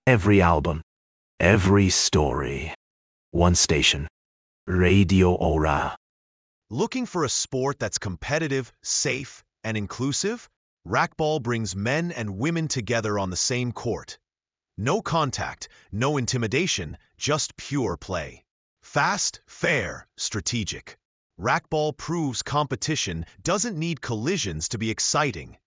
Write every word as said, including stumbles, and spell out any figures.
Every album, every story. One station. Radio Aura. Looking for a sport that's competitive, safe, and inclusive? Racquetball brings men and women together on the same court. No contact, no intimidation, just pure play. Fast, fair, strategic. Racquetball proves competition doesn't need collisions to be exciting.